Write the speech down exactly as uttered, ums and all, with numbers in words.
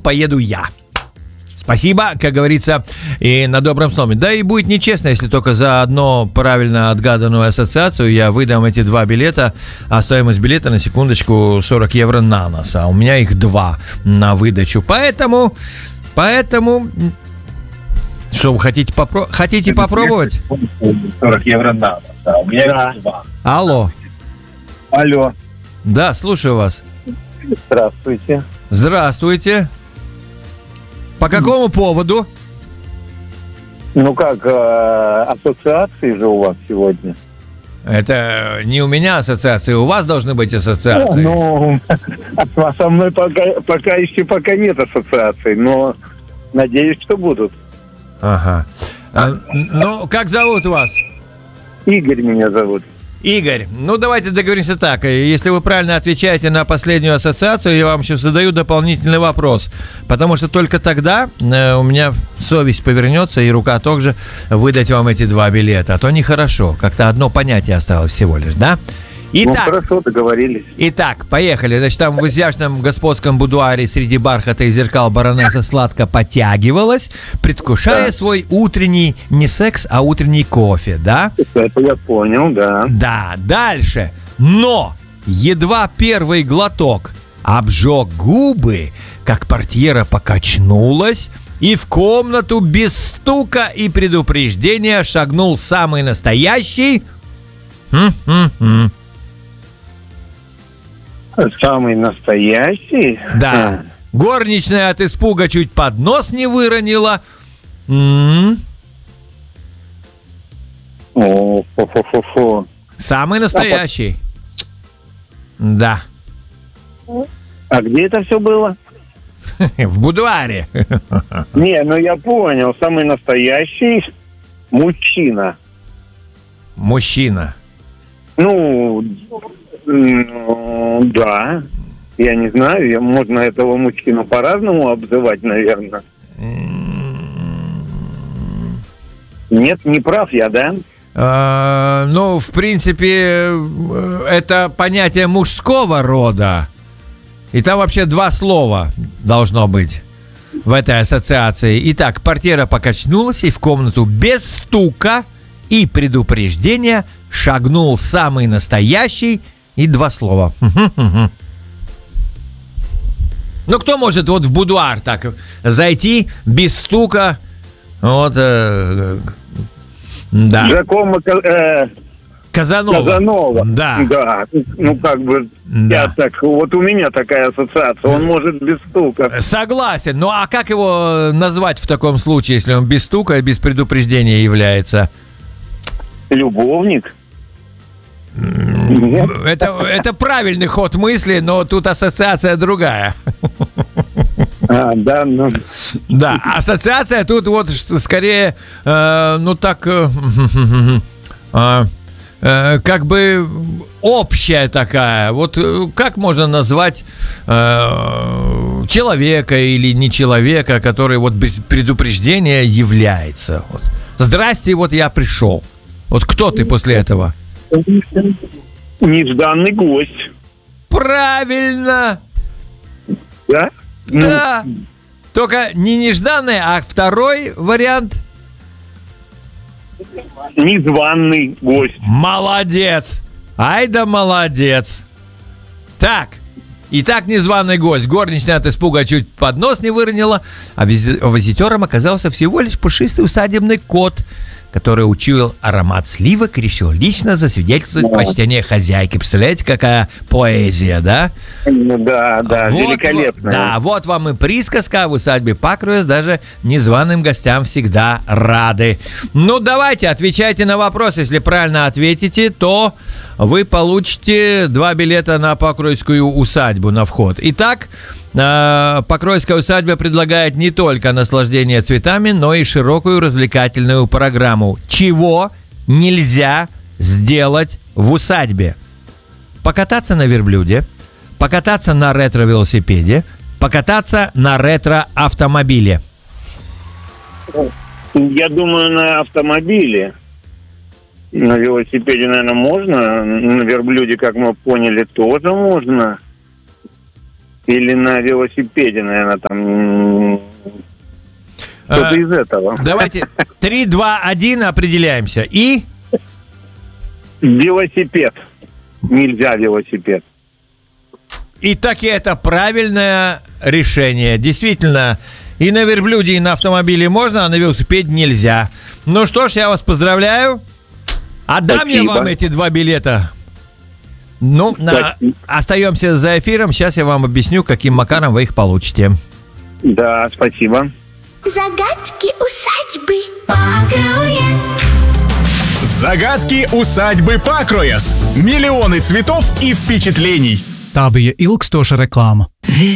поеду я. Спасибо, как говорится, и на добром слове. Да и будет нечестно, если только за одну правильно отгаданную ассоциацию я выдам эти два билета, а стоимость билета, на секундочку, сорок евро на нос, а у меня их два на выдачу. Поэтому, поэтому, что вы хотите, попро... хотите попробовать? сорок евро на нос, а у меня их два. Алло. Алло. Да, слушаю вас. Здравствуйте. Здравствуйте. По какому поводу? Ну как, э, ассоциации же у вас сегодня? Это не у меня ассоциации, у вас должны быть ассоциации. Ну, а со мной пока, пока еще пока нет ассоциаций, но надеюсь, что будут. Ага. А, ну, как зовут вас? Игорь меня зовут. Игорь, ну давайте договоримся так. Если вы правильно отвечаете на последнюю ассоциацию, я вам сейчас задаю дополнительный вопрос. Потому что только тогда э, у меня совесть повернется и рука также выдать вам эти два билета. А то нехорошо. Как-то одно понятие осталось всего лишь, да? Итак, ну хорошо, договорились. Итак, поехали. Значит, там в изящном господском будуаре среди бархата и зеркал баронесса сладко потягивалась, предвкушая да. свой утренний, не секс, а утренний кофе, да? Это я понял, да. Да, дальше. Но едва первый глоток обжег губы, как портьера покачнулась, и в комнату без стука и предупреждения шагнул самый настоящий... Хм-хм-хм. Самый настоящий? Да. Горничная от испуга чуть поднос не выронила. М-м. О, фу-фу-фу-фу. Самый настоящий. Да. А где это все было? В будуаре. Не, ну я понял. Самый настоящий мужчина. Мужчина. Ну, да. Я не знаю, можно этого мужчину по-разному обзывать, наверное. Нет, не прав я, да? А, ну, в принципе, это понятие мужского рода. И там вообще два слова должно быть в этой ассоциации. Итак, портьера покачнулась, и в комнату без стука и предупреждения шагнул самый настоящий, и два слова. Ну, кто может вот в будуар так зайти без стука? Вот, э, да. Жакомо э, Казанова. Казанова. Да. Да. Ну, как бы, да. я так, вот у меня такая ассоциация. Он может без стука. Согласен. Ну, а как его назвать в таком случае, если он без стука и без предупреждения является? Любовник. Это, это правильный ход мысли, но тут ассоциация другая. А, да, ну... Да, ассоциация тут вот скорее, э, ну так, э, э, э, как бы общая такая. Вот как можно назвать э, человека или не человека, который вот без предупреждения является? Вот. Здрасте, вот я пришел. Вот кто ты после этого? Нежданный гость. Правильно. Да? Да. Ну, только не нежданный, а второй вариант. незваный гость. Молодец. Ай да молодец. Так. Итак, незваный гость. Горничная от испуга чуть поднос не выронила, а визитером оказался всего лишь пушистый усадебный кот, который учуял аромат сливок и решил лично засвидетельствовать да. почтение хозяйки. Представляете, какая поэзия, да? Ну, да, да, вот, великолепно. Вот, да, вот вам и присказка. В усадьбе Пакруэс даже незваным гостям всегда рады. Ну, давайте, отвечайте на вопрос. Если правильно ответите, то вы получите два билета на Покройскую усадьбу на вход. Итак, Покройская усадьба предлагает не только наслаждение цветами, но и широкую развлекательную программу. Чего нельзя сделать в усадьбе? Покататься на верблюде, покататься на ретро-велосипеде, покататься на ретро-автомобиле. Я думаю, на автомобиле. На велосипеде, наверное, можно. На верблюде, как мы поняли, тоже можно. Или на велосипеде, наверное, там... Что-то А, из этого. Давайте три, два, один определяемся. И... Велосипед. Нельзя велосипед. И таки это правильное решение. Действительно, и на верблюде, и на автомобиле можно, а на велосипеде нельзя. Ну что ж, я вас поздравляю. Отдам Спасибо. я вам эти два билета. Ну, на... остаемся за эфиром. Сейчас я вам объясню, каким макаром вы их получите. Да, спасибо. Загадки усадьбы Пакроес. Загадки усадьбы Пакроес. Миллионы цветов и впечатлений. Tā bija ilgstoša reklāma.